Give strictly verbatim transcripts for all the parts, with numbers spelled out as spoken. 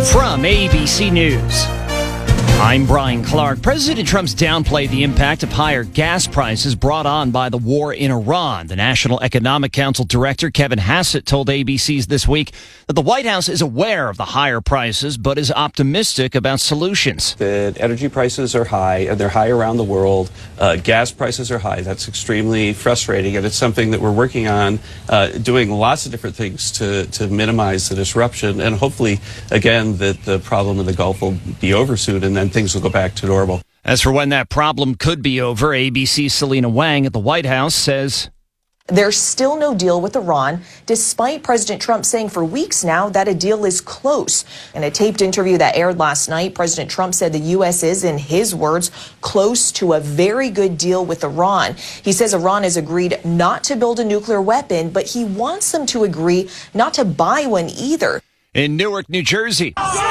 From A B C News, I'm Brian Clark. President Trump's downplayed the impact of higher gas prices brought on by the war in Iran. The National Economic Council director, Kevin Hassett, told A B C's This Week that the White House is aware of the higher prices, but is optimistic about solutions. The energy prices are high, and they're high around the world. Uh, gas prices are high. That's extremely frustrating, and it's something that we're working on, uh, doing lots of different things to, to minimize the disruption, and hopefully, again, that the problem in the Gulf will be over soon, and then things will go back to normal. As for when that problem could be over, A B C's Selena Wang at the White House says there's still no deal with Iran, despite President Trump saying for weeks now that a deal is close. In a taped interview that aired last night, President Trump said the U S is, in his words, close to a very good deal with Iran. He says Iran has agreed not to build a nuclear weapon, but he wants them to agree not to buy one either. In Newark, New Jersey,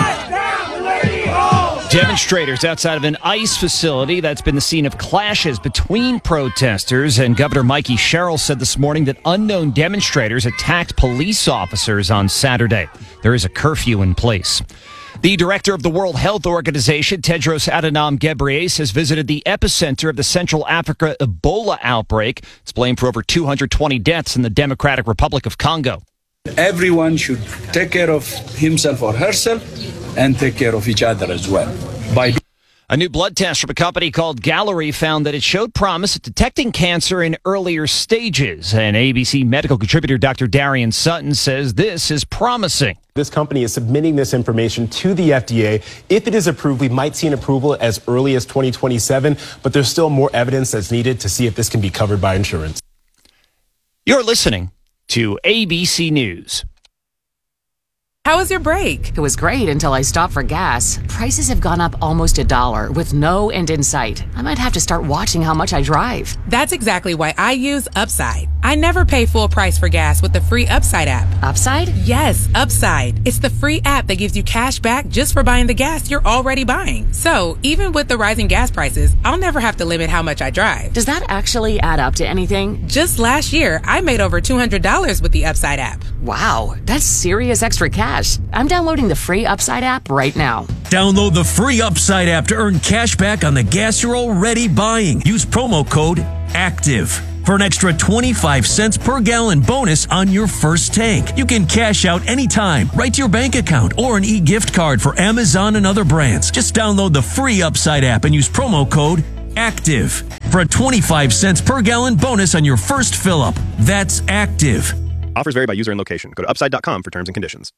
demonstrators outside of an ICE facility that's been the scene of clashes between protesters, and Governor Mikey Sherrill said this morning that unknown demonstrators attacked police officers on Saturday. There is a curfew in place. The director of the World Health Organization, Tedros Adhanom Ghebreyesus, has visited the epicenter of the Central Africa Ebola outbreak. It's blamed for over two hundred twenty deaths in the Democratic Republic of Congo. Everyone should take care of himself or herself and take care of each other as well. By A new blood test from a company called Gallery found that it showed promise at detecting cancer in earlier stages. And A B C medical contributor Doctor Darian Sutton says this is promising. This company is submitting this information to the F D A. If it is approved, we might see an approval as early as twenty twenty-seven, but there's still more evidence that's needed to see if this can be covered by insurance. You're listening to A B C News. How was your break? It was great until I stopped for gas. Prices have gone up almost a dollar with no end in sight. I might have to start watching how much I drive. That's exactly why I use Upside. I never pay full price for gas with the free Upside app. Upside? Yes, Upside. It's the free app that gives you cash back just for buying the gas you're already buying. So even with the rising gas prices, I'll never have to limit how much I drive. Does that actually add up to anything? Just last year, I made over two hundred dollars with the Upside app. Wow, that's serious extra cash. I'm downloading the free Upside app right now. Download the free Upside app to earn cash back on the gas you're already buying. Use promo code ACTIVE for an extra twenty-five cents per gallon bonus on your first tank. You can cash out anytime, right to your bank account, or an e-gift card for Amazon and other brands. Just download the free Upside app and use promo code ACTIVE for a twenty-five cents per gallon bonus on your first fill-up. That's ACTIVE. Offers vary by user and location. Go to upside dot com for terms and conditions.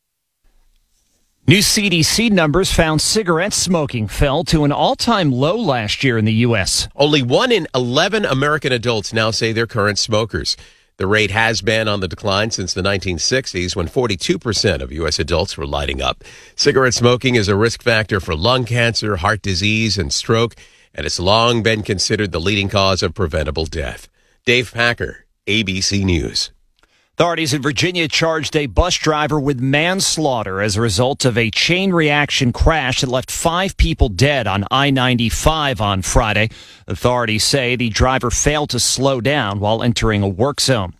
New C D C numbers found cigarette smoking fell to an all-time low last year in the U S. Only one in eleven American adults now say they're current smokers. The rate has been on the decline since the nineteen sixties, when forty-two percent of U S adults were lighting up. Cigarette smoking is a risk factor for lung cancer, heart disease, and stroke, and it's long been considered the leading cause of preventable death. Dave Packer, A B C News. Authorities in Virginia charged a bus driver with manslaughter as a result of a chain reaction crash that left five people dead on I ninety-five on Friday. Authorities say the driver failed to slow down while entering a work zone.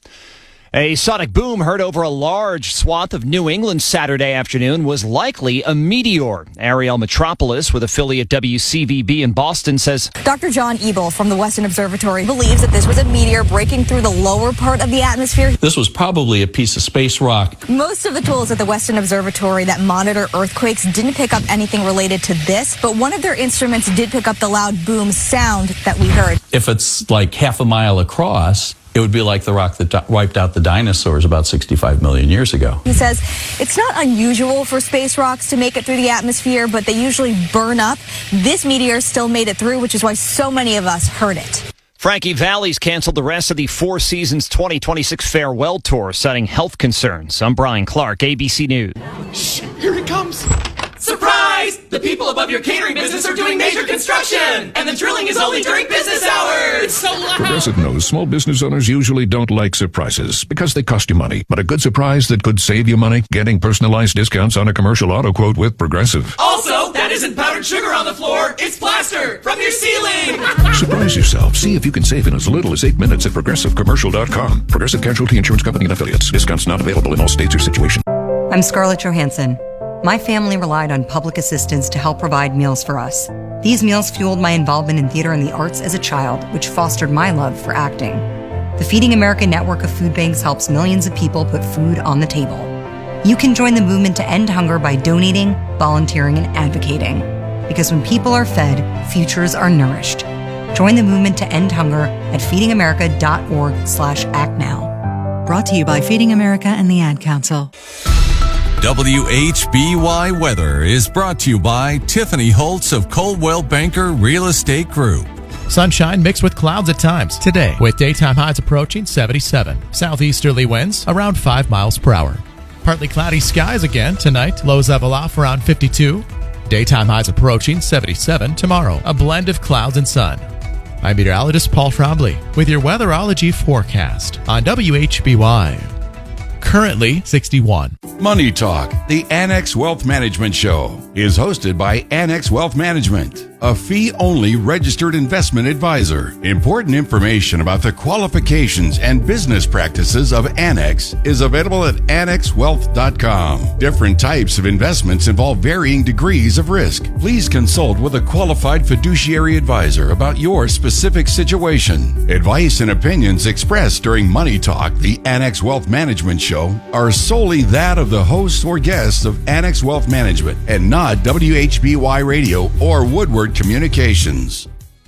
A sonic boom heard over a large swath of New England Saturday afternoon was likely a meteor. Ariel Metropolis, with affiliate W C V B in Boston, says Doctor John Ebel from the Weston Observatory believes that this was a meteor breaking through the lower part of the atmosphere. This was probably a piece of space rock. Most of the tools at the Weston Observatory that monitor earthquakes didn't pick up anything related to this, but one of their instruments did pick up the loud boom sound that we heard. If it's like half a mile across, it would be like the rock that di- wiped out the dinosaurs about sixty-five million years ago. He says it's not unusual for space rocks to make it through the atmosphere, but they usually burn up. This meteor still made it through, which is why so many of us heard it. Frankie Valli's canceled the rest of the Four Seasons twenty twenty-six farewell tour, citing health concerns. I'm Brian Clark, A B C News. Shh, here it comes. Surprise! The people above your catering business are doing major construction, and the drilling is only during business hours. It's so loud. Progressive knows small business owners usually don't like surprises because they cost you money. But a good surprise that could save you money? Getting personalized discounts on a commercial auto quote with Progressive. Also, that isn't powdered sugar on the floor. It's plaster from your ceiling. Surprise yourself. See if you can save in as little as eight minutes at progressive commercial dot com. Progressive Casualty Insurance Company and Affiliates. Discounts not available in all states or situations. I'm Scarlett Johansson. My family relied on public assistance to help provide meals for us. These meals fueled my involvement in theater and the arts as a child, which fostered my love for acting. The Feeding America network of food banks helps millions of people put food on the table. You can join the movement to end hunger by donating, volunteering, and advocating. Because when people are fed, futures are nourished. Join the movement to end hunger at feedingamerica.org slash act now. Brought to you by Feeding America and the Ad Council. W H B Y Weather is brought to you by Tiffany Holtz of Coldwell Banker Real Estate Group. Sunshine mixed with clouds at times today, with daytime highs approaching seventy-seven. Southeasterly winds around five miles per hour. Partly cloudy skies again tonight. Lows level off around fifty-two. Daytime highs approaching seventy-seven tomorrow. A blend of clouds and sun. I'm meteorologist Paul Trombley with your weatherology forecast on W H B Y. Currently sixty-one. Money Talk, the Annex Wealth Management Show, is hosted by Annex Wealth Management, a fee-only registered investment advisor. Important information about the qualifications and business practices of Annex is available at annex wealth dot com. Different types of investments involve varying degrees of risk. Please consult with a qualified fiduciary advisor about your specific situation. Advice and opinions expressed during Money Talk, the Annex Wealth Management Show, are solely that of the hosts or guests of Annex Wealth Management and not W H B Y Radio or Woodward Communications.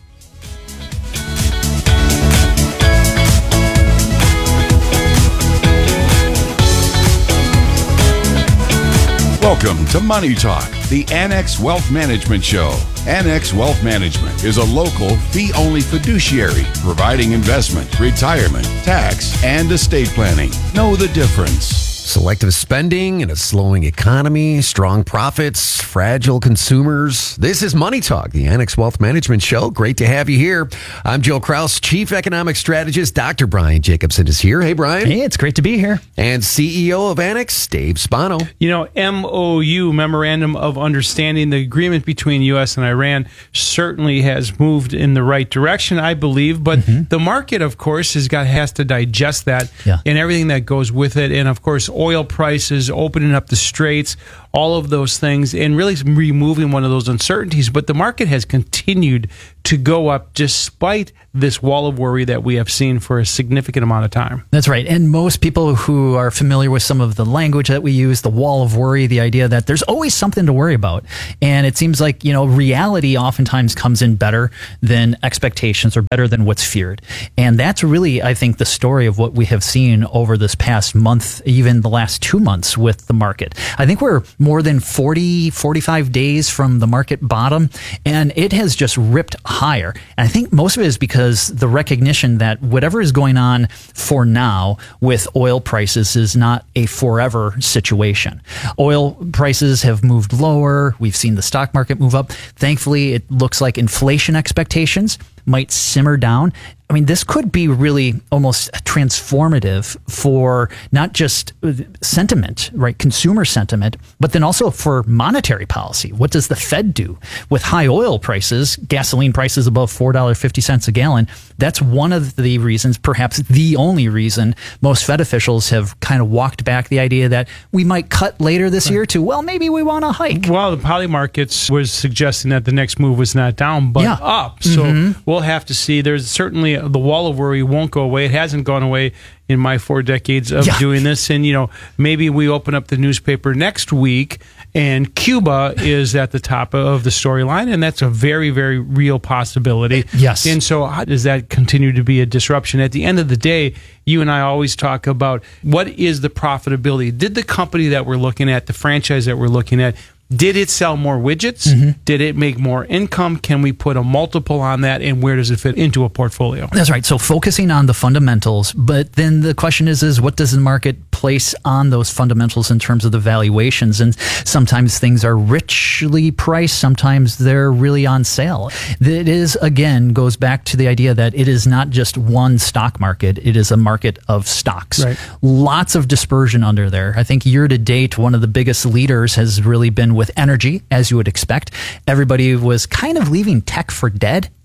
Welcome to Money Talk, the Annex Wealth Management Show. Annex Wealth Management is a local, fee-only fiduciary providing investment, retirement, tax, and estate planning. Know the difference. Selective spending in a slowing economy, strong profits, fragile consumers. This is Money Talk, the Annex Wealth Management Show. Great to have you here. I'm Joe Kraus, Chief Economic Strategist. Doctor Brian Jacobson is here. Hey, Brian. Hey, it's great to be here. And C E O of Annex, Dave Spano. You know, M O U, Memorandum of Understanding, the agreement between U S and Iran certainly has moved in the right direction, I believe. But mm-hmm. the market, of course, has got has to digest that yeah. and everything that goes with it. And, of course, oil prices, opening up the straits, all of those things, and really removing one of those uncertainties. But the market has continued to go up despite this wall of worry that we have seen for a significant amount of time. That's right. And most people who are familiar with some of the language that we use, the wall of worry, the idea that there's always something to worry about. And it seems like, you know, reality oftentimes comes in better than expectations or better than what's feared. And that's really, I think, the story of what we have seen over this past month, even the last two months with the market. I think we're more than forty, forty-five days from the market bottom, and it has just ripped higher. And I think most of it is because the recognition that whatever is going on for now with oil prices is not a forever situation. Oil prices have moved lower. We've seen the stock market move up. Thankfully, it looks like inflation expectations might simmer down. I mean, this could be really almost transformative for not just sentiment, right, consumer sentiment, but then also for monetary policy. What does the Fed do with high oil prices, gasoline prices above four dollars and fifty cents a gallon? That's one of the reasons, perhaps the only reason, most Fed officials have kind of walked back the idea that we might cut later this year to, well, maybe we want to hike. Well, the poly markets was suggesting that the next move was not down, but yeah. up. So mm-hmm. we'll have to see. There's certainly the wall of worry won't go away. It hasn't gone away in my four decades of yeah. doing this. And, you know, maybe we open up the newspaper next week and Cuba is at the top of the storyline, and that's a very, very real possibility. Yes. And so how does that continue to be a disruption? At the end of the day, you and I always talk about what is the profitability? Did the company that we're looking at, the franchise that we're looking at, did it sell more widgets? Mm-hmm. Did it make more income? Can we put a multiple on that? And where does it fit into a portfolio? That's right. So focusing on the fundamentals, but then the question is, is what does the market place on those fundamentals in terms of the valuations? And sometimes things are richly priced. Sometimes they're really on sale. It is, again, goes back to the idea that it is not just one stock market. It is a market of stocks. Right. Lots of dispersion under there. I think year to date, one of the biggest leaders has really been with energy, as you would expect. Everybody was kind of leaving tech for dead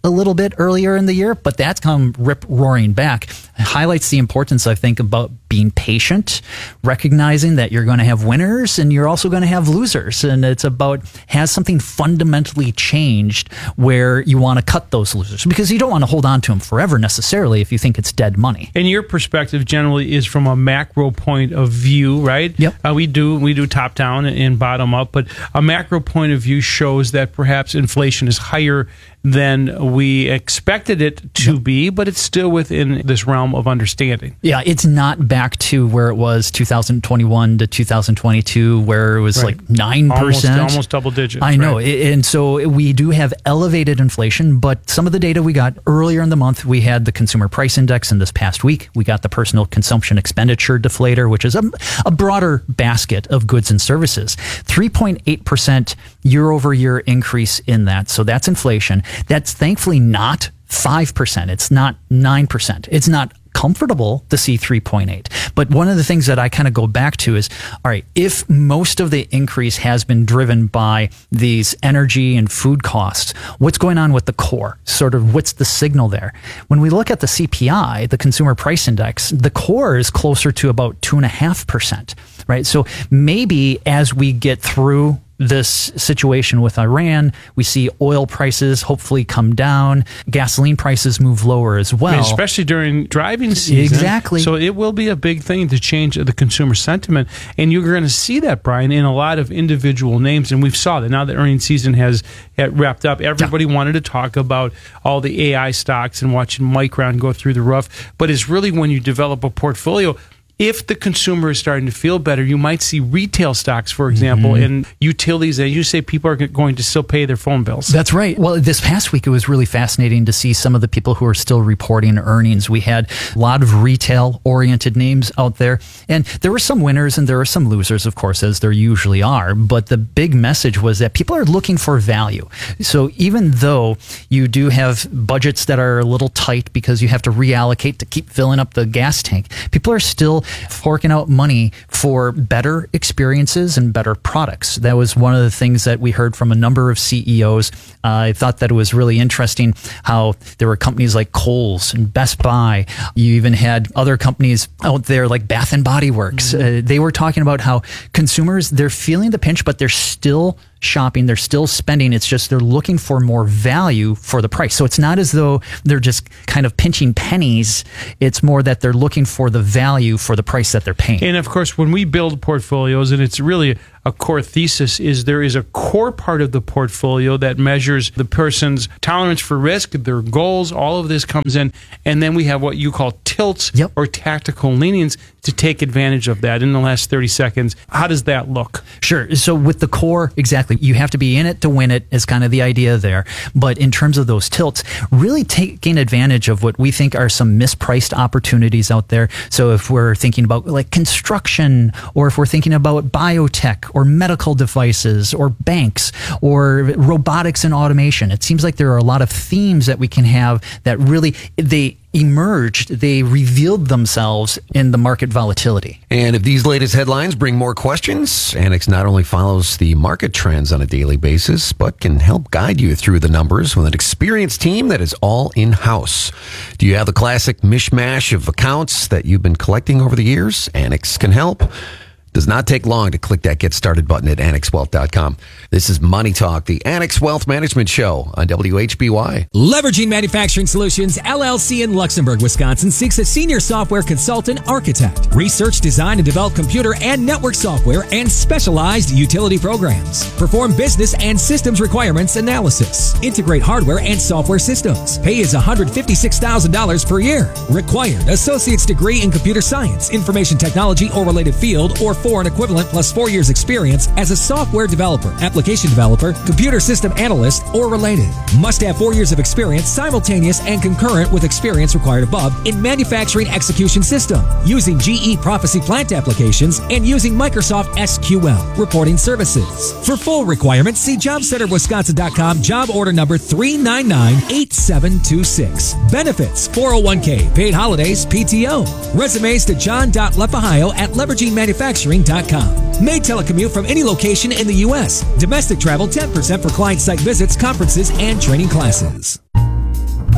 a little bit earlier in the year, but that's come rip roaring back. It highlights the importance, I think, about being patient, recognizing that you're going to have winners and you're also going to have losers. And it's about, has something fundamentally changed where you want to cut those losers? Because you don't want to hold on to them forever necessarily if you think it's dead money. And your perspective generally is from a macro point of view, right? Yep. Uh, we do we do top down and bottom up, but a macro point of view shows that perhaps inflation is higher than we expected it to yep. be, but it's still within this realm of understanding. Yeah, it's not back to where it was two thousand twenty-one to two thousand twenty-two, where it was right. like nine percent. Almost, almost double digits. I know. Right. And so we do have elevated inflation, but some of the data we got earlier in the month, we had the consumer price index in this past week. We got the personal consumption expenditure deflator, which is a, a broader basket of goods and services. three point eight percent year over year increase in that. So that's inflation. That's thankfully not five percent. It's not nine percent. It's not comfortable to see three point eight. But one of the things that I kind of go back to is, all right, if most of the increase has been driven by these energy and food costs, what's going on with the core? Sort of what's the signal there? When we look at the C P I, the consumer price index, the core is closer to about two and a half percent, right? So maybe as we get through this situation with Iran, we see oil prices hopefully come down, gasoline prices move lower as well. I mean, especially during driving season. Exactly. So it will be a big thing to change the consumer sentiment. And you're going to see that, Brian, in a lot of individual names. And we've saw that now that earnings season has wrapped up. Everybody yeah. wanted to talk about all the A I stocks and watching Micron go through the roof. But it's really when you develop a portfolio, if the consumer is starting to feel better, you might see retail stocks, for example, mm-hmm. and utilities. And you say people are going to still pay their phone bills. That's right. Well, this past week, it was really fascinating to see some of the people who are still reporting earnings. We had a lot of retail-oriented names out there. And there were some winners and there were some losers, of course, as there usually are. But the big message was that people are looking for value. So even though you do have budgets that are a little tight because you have to reallocate to keep filling up the gas tank, people are still forking out money for better experiences and better products. That was one of the things that we heard from a number of C E Os. Uh, I thought that it was really interesting how there were companies like Kohl's and Best Buy. You even had other companies out there like Bath and Body Works. Mm-hmm. Uh, they were talking about how consumers, they're feeling the pinch, but they're still shopping, they're still spending. It's just they're looking for more value for the price. So it's not as though they're just kind of pinching pennies. It's more that they're looking for the value for the price that they're paying. And of course, when we build portfolios, and it's really a core thesis, is there is a core part of the portfolio that measures the person's tolerance for risk, their goals, all of this comes in. And then we have what you call tilts yep. or tactical leanings to take advantage of that. In the last thirty seconds, how does that look? Sure. So with the core, exactly. You have to be in it to win it is kind of the idea there. But in terms of those tilts, really taking advantage of what we think are some mispriced opportunities out there. So if we're thinking about like construction, or if we're thinking about biotech or medical devices or banks or robotics and automation, it seems like there are a lot of themes that we can have that really, they emerged, they revealed themselves in the market volatility. And if these latest headlines bring more questions, Annex not only follows the market trends on a daily basis, but can help guide you through the numbers with an experienced team that is all in-house. Do you have the classic mishmash of accounts that you've been collecting over the years? Annex can help. Does not take long to click that Get Started button at annex wealth dot com. This is Money Talk, the Annex Wealth Management Show on W H B Y. Leveraging Manufacturing Solutions, L L C in Luxembourg, Wisconsin, seeks a senior software consultant architect. Research, design, and develop computer and network software and specialized utility programs. Perform business and systems requirements analysis. Integrate hardware and software systems. Pay is one hundred fifty-six thousand dollars per year. Required associate's degree in computer science, information technology, or related field, or foreign equivalent plus four years experience as a software developer, application developer, computer system analyst, or related. Must have four years of experience simultaneous and concurrent with experience required above in manufacturing execution system, using G E Prophecy plant applications, and using Microsoft S Q L reporting services. For full requirements, see job center wisconsin dot com, job order number three nine nine eight seven two six. Benefits, four oh one k, paid holidays, P T O. Resumes to john dot lefahio at leveraging manufacturing dot com. May telecommute from any location in the U S. Domestic travel ten percent for client site visits, conferences, and training classes.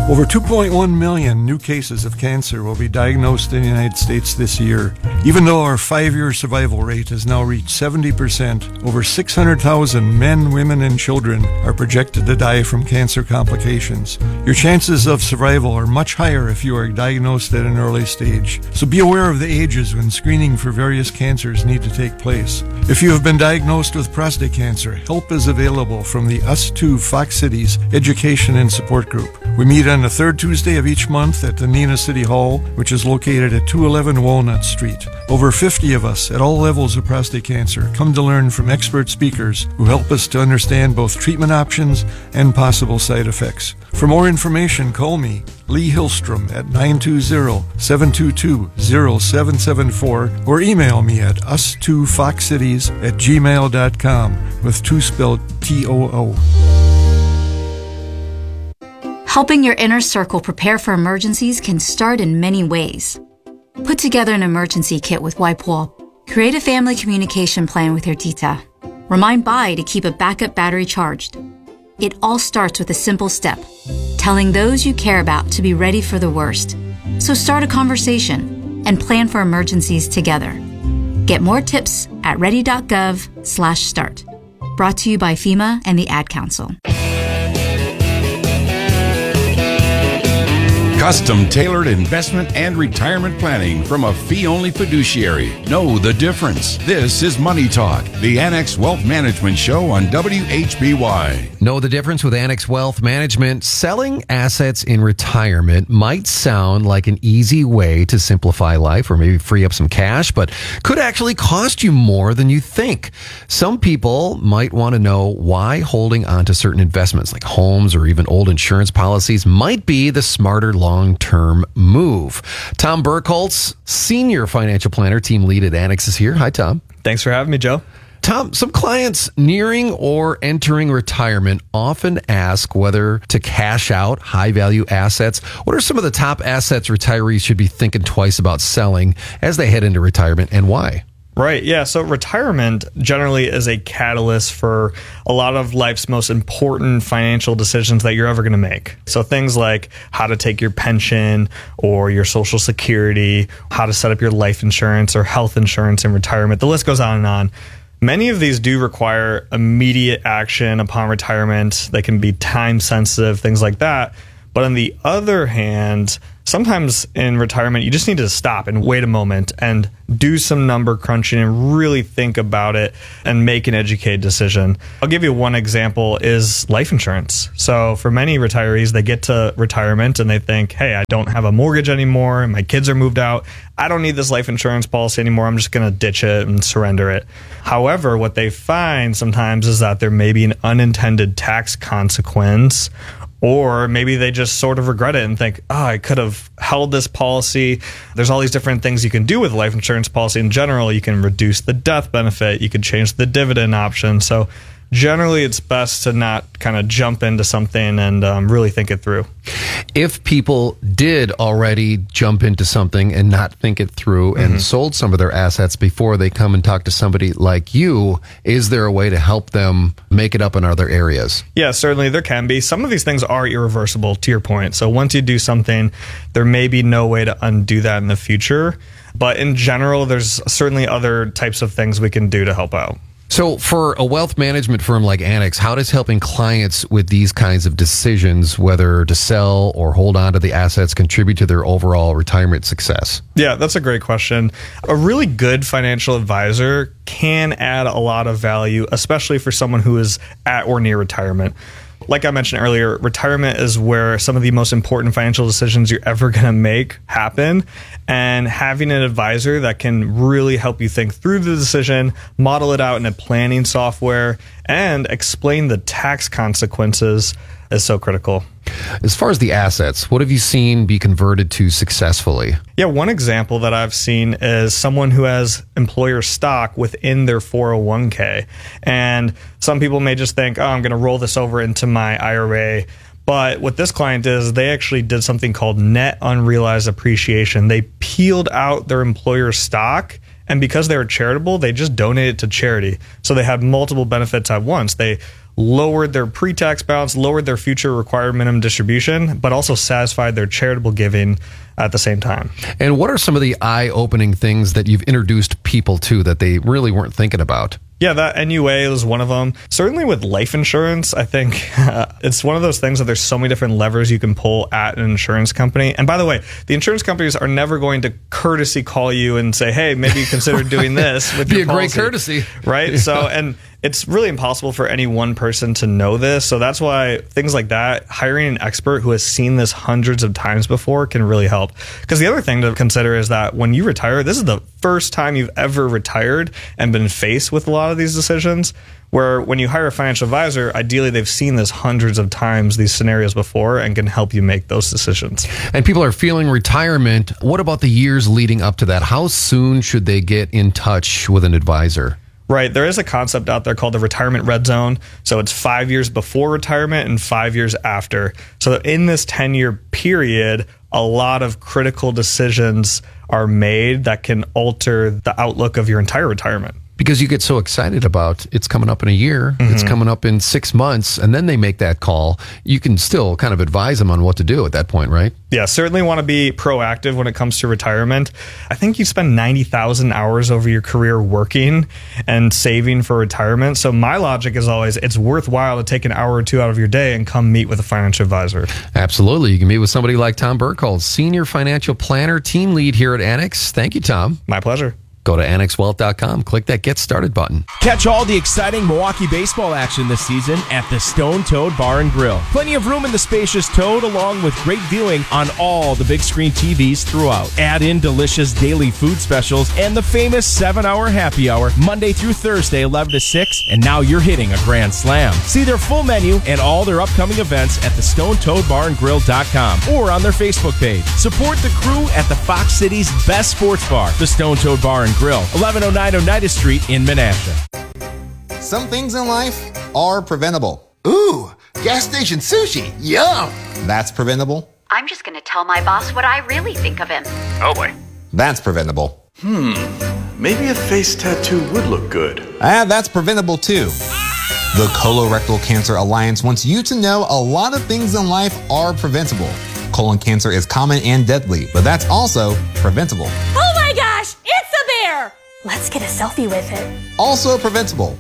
Over two point one million new cases of cancer will be diagnosed in the United States this year. Even though our five-year survival rate has now reached seventy percent, over six hundred thousand men, women, and children are projected to die from cancer complications. Your chances of survival are much higher if you are diagnosed at an early stage. So be aware of the ages when screening for various cancers need to take place. If you have been diagnosed with prostate cancer, help is available from the Us two Fox Cities Education and Support Group. We meet on the third Tuesday of each month at the Neenah City Hall, which is located at two eleven Walnut Street. Over fifty of us at all levels of prostate cancer come to learn from expert speakers who help us to understand both treatment options and possible side effects. For more information, call me, Lee Hillstrom, at nine two zero, seven two two, zero seven seven four or email me at us two fox cities at gmail dot com with two spelled T O O. Helping your inner circle prepare for emergencies can start in many ways. Put together an emergency kit with WipeWall. Create a family communication plan with your tita. Remind Bai to keep a backup battery charged. It all starts with a simple step, telling those you care about to be ready for the worst. So start a conversation and plan for emergencies together. Get more tips at ready.gov slash start. Brought to you by FEMA and the Ad Council. Custom tailored investment and retirement planning from a fee-only fiduciary. Know the difference. This is Money Talk, the Annex Wealth Management Show on W H B Y. Know the difference with Annex Wealth Management? Selling assets in retirement might sound like an easy way to simplify life or maybe free up some cash, but could actually cost you more than you think. Some people might want to know why holding on to certain investments like homes or even old insurance policies might be the smarter long-term move. Tom Burkholz, Senior Financial Planner, Team Lead at Annex, is here. Hi, Tom. Thanks for having me, Joe. Tom, some clients nearing or entering retirement often ask whether to cash out high-value assets. What are some of the top assets retirees should be thinking twice about selling as they head into retirement, and why? Right. Yeah. So retirement generally is a catalyst for a lot of life's most important financial decisions that you're ever going to make. So things like how to take your pension or your Social Security, how to set up your life insurance or health insurance in retirement. The list goes on and on. Many of these do require immediate action upon retirement. They can be time sensitive, things like that. But on the other hand, sometimes in retirement, you just need to stop and wait a moment and do some number crunching and really think about it and make an educated decision. I'll give you one example is life insurance. So for many retirees, they get to retirement and they think, hey, I don't have a mortgage anymore. My kids are moved out. I don't need this life insurance policy anymore. I'm just going to ditch it and surrender it. However, what they find sometimes is that there may be an unintended tax consequence, or maybe they just sort of regret it and think, oh, I could have held this policy. There's all these different things you can do with a life insurance policy in general. You can reduce the death benefit. You can change the dividend option. So generally, it's best to not kind of jump into something and um, really think it through. If people did already jump into something and not think it through and mm-hmm. sold some of their assets before they come and talk to somebody like you, is there a way to help them make it up in other areas? Yeah, certainly there can be. Some of these things are irreversible, to your point. So once you do something, there may be no way to undo that in the future. But in general, there's certainly other types of things we can do to help out. So for a wealth management firm like Annex, how does helping clients with these kinds of decisions, whether to sell or hold on to the assets, contribute to their overall retirement success? Yeah, that's a great question. A really good financial advisor can add a lot of value, especially for someone who is at or near retirement. Like I mentioned earlier, retirement is where some of the most important financial decisions you're ever going to make happen. And having an advisor that can really help you think through the decision, model it out in a planning software, and explain the tax consequences is so critical. As far as the assets, what have you seen be converted to successfully? Yeah, one example that I've seen is someone who has employer stock within their four oh one k. And some people may just think, oh, I'm going to roll this over into my I R A. But what this client is, they actually did something called net unrealized appreciation. They peeled out their employer stock And because they were charitable, they just donated to charity. So they had multiple benefits at once. They lowered their pre-tax balance, lowered their future required minimum distribution, but also satisfied their charitable giving at the same time. And what are some of the eye-opening things that you've introduced people to that they really weren't thinking about? Yeah, that N U A was one of them. Certainly with life insurance, I think uh, it's one of those things that there's so many different levers you can pull at an insurance company. And by the way, the insurance companies are never going to courtesy call you and say, hey, maybe you consider doing this with Be your a policy. great courtesy. Right? Yeah. So, and it's really impossible for any one person to know this. So that's why things like that, hiring an expert who has seen this hundreds of times before can really help. Because the other thing to consider is that when you retire, this is the first time you've ever retired and been faced with a lot of these decisions. Where when you hire a financial advisor, ideally they've seen this hundreds of times, these scenarios before, and can help you make those decisions. And people are feeling retirement. What about the years leading up to that? How soon should they get in touch with an advisor? Right. There is a concept out there called the retirement red zone. So it's five years before retirement and five years after. So in this ten-year period, a lot of critical decisions are made that can alter the outlook of your entire retirement. Because you get so excited about it's coming up in a year, mm-hmm. it's coming up in six months, and then they make that call. You can still kind of advise them on what to do at that point, right? Yeah, certainly want to be proactive when it comes to retirement. I think you spend ninety thousand hours over your career working and saving for retirement. So my logic is always it's worthwhile to take an hour or two out of your day and come meet with a financial advisor. Absolutely. You can meet with somebody like Tom Burkholz, Senior Financial Planner, Team Lead here at Annex. Thank you, Tom. My pleasure. Go to annex wealth dot com, click that Get Started button. Catch all the exciting Milwaukee baseball action this season at the Stone Toad Bar and Grill. Plenty of room in the spacious Toad, along with great viewing on all the big screen T Vs throughout. Add in delicious daily food specials and the famous seven hour happy hour, Monday through Thursday, eleven to six, and now you're hitting a grand slam. See their full menu and all their upcoming events at the stone toad bar and grill dot com or on their Facebook page. Support the crew at the Fox City's best sports bar, the Stone Toad Bar and Grill, eleven oh nine Oneida Street in Menasha. Some things in life are preventable. Ooh, gas station sushi. Yum. That's preventable. I'm just going to tell my boss what I really think of him. Oh boy. That's preventable. Hmm. Maybe a face tattoo would look good. Ah, that's preventable too. The Colorectal Cancer Alliance wants you to know a lot of things in life are preventable. Colon cancer is common and deadly, but that's also preventable. Oh my gosh, it's a bear! Let's get a selfie with it. Also preventable.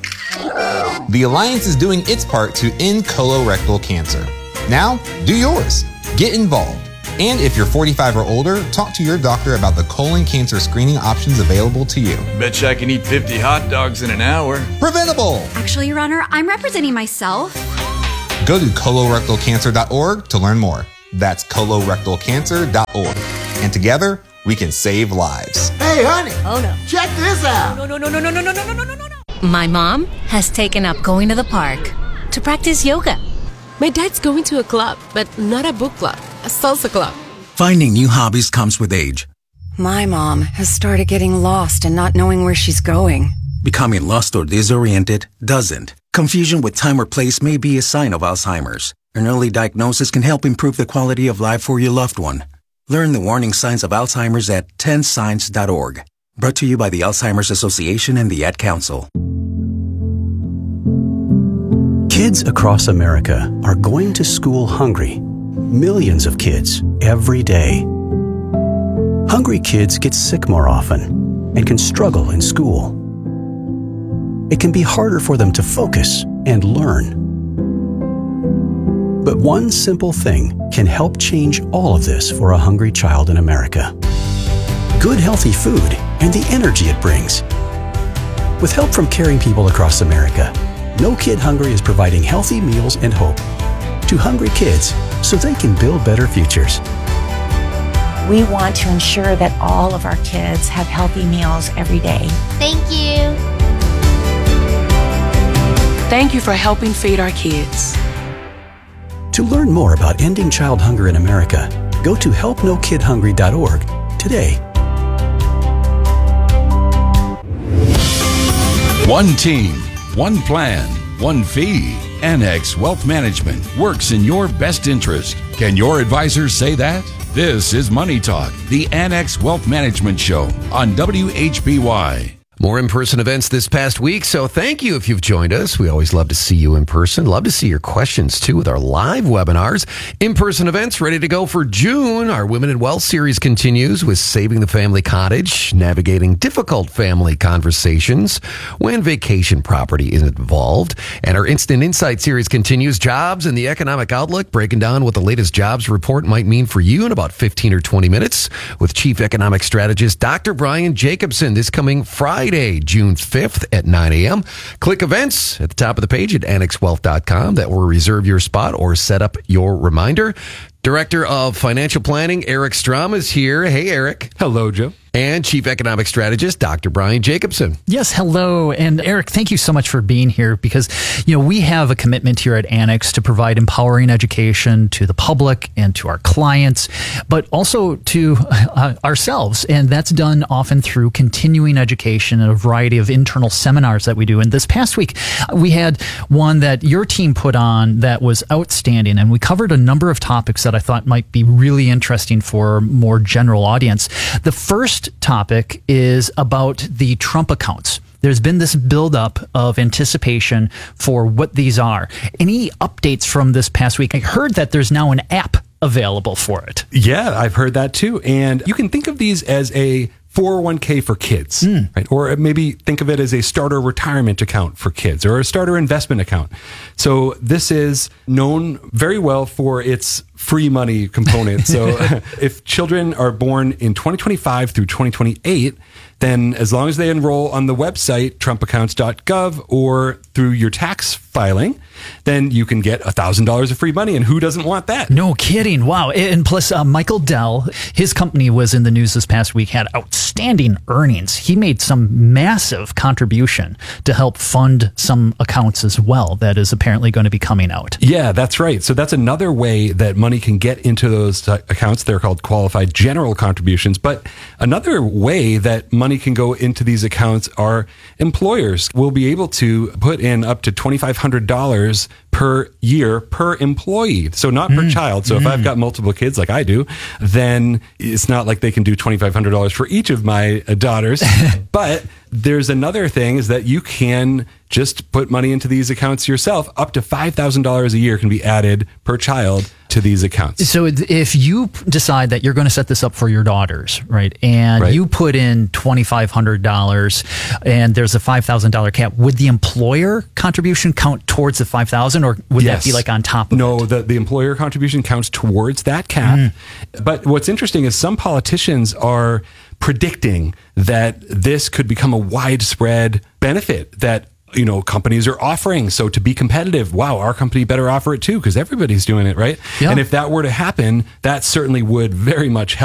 The Alliance is doing its part to end colorectal cancer. Now, do yours. Get involved. And if you're forty-five or older, talk to your doctor about the colon cancer screening options available to you. Betcha I can eat fifty hot dogs in an hour. Preventable! Actually, Your Honor, I'm representing myself. Go to colorectal cancer dot org to learn more. That's colorectal cancer dot org. And together, we can save lives. Hey, honey. Oh, no. Check this out. No, no, no, no, no, no, no, no, no, no, no, no. My mom has taken up going to the park to practice yoga. My dad's going to a club, but not a book club, a salsa club. Finding new hobbies comes with age. My mom has started getting lost and not knowing where she's going. Becoming lost or disoriented doesn't. Confusion with time or place may be a sign of Alzheimer's. An early diagnosis can help improve the quality of life for your loved one. Learn the warning signs of Alzheimer's at ten signs dot org. Brought to you by the Alzheimer's Association and the Ad Council. Kids across America are going to school hungry. Millions of kids every day. Hungry kids get sick more often and can struggle in school. It can be harder for them to focus and learn. But one simple thing can help change all of this for a hungry child in America. Good, healthy food and the energy it brings. With help from caring people across America, No Kid Hungry is providing healthy meals and hope to hungry kids so they can build better futures. We want to ensure that all of our kids have healthy meals every day. Thank you. Thank you for helping feed our kids. To learn more about ending child hunger in America, go to help no kid hungry dot org today. One team, one plan, one fee. Annex Wealth Management works in your best interest. Can your advisors say that? This is Money Talk, the Annex Wealth Management Show on W H B Y. More in-person events this past week, so thank you if you've joined us. We always love to see you in person. Love to see your questions, too, with our live webinars. In-person events ready to go for June. Our Women in Wealth series continues with Saving the Family Cottage, navigating difficult family conversations when vacation property is involved. And our Instant Insight series continues, Jobs and the Economic Outlook, breaking down what the latest jobs report might mean for you in about fifteen or twenty minutes with Chief Economic Strategist Doctor Brian Jacobson this coming Friday. Friday, June fifth at nine a.m. Click events at the top of the page at annex wealth dot com. That will reserve your spot or set up your reminder. Director of Financial Planning, Eric Strom, is here. Hey, Eric. Hello, Joe. And Chief Economic Strategist, Doctor Brian Jacobson. Yes, hello. And Eric, thank you so much for being here because, you know, we have a commitment here at Annex to provide empowering education to the public and to our clients, but also to uh, ourselves. And that's done often through continuing education and a variety of internal seminars that we do. And this past week, we had one that your team put on that was outstanding. And we covered a number of topics that I thought might be really interesting for a more general audience. The first topic is about the Trump accounts. There's been this buildup of anticipation for what these are. Any updates from this past week? I heard that there's now an app available for it. Yeah, I've heard that too. And you can think of these as a four oh one k for kids, mm. right? Or maybe think of it as a starter retirement account for kids or a starter investment account. So this is known very well for its free money component. So if children are born in twenty twenty-five through twenty twenty-eight, then as long as they enroll on the website, trump accounts dot gov, or through your tax filing, then you can get one thousand dollars of free money. And who doesn't want that? No kidding. Wow. And plus, uh, Michael Dell, his company was in the news this past week, had outstanding earnings. He made some massive contribution to help fund some accounts as well that is apparently going to be coming out. Yeah, that's right. So that's another way that money can get into those uh, accounts. They're called qualified general contributions. But another way that money can go into these accounts are employers will be able to put in up to twenty-five hundred dollars per year per employee. So not mm. per child. So mm. if I've got multiple kids like I do, then it's not like they can do twenty-five hundred dollars for each of my daughters. But there's another thing is that you can just put money into these accounts yourself. Up to five thousand dollars a year can be added per child to these accounts. So if you decide that you're going to set this up for your daughters, right, and right. you put in twenty-five hundred dollars and there's a five thousand dollars cap, would the employer contribution count towards the five thousand dollars or would yes. that be like on top of no, it? No, the, the employer contribution counts towards that cap. Mm. But what's interesting is some politicians are predicting that this could become a widespread benefit that you know, companies are offering. So to be competitive, wow, our company better offer it too, because everybody's doing it, right? Yeah. And if that were to happen, that certainly would very much help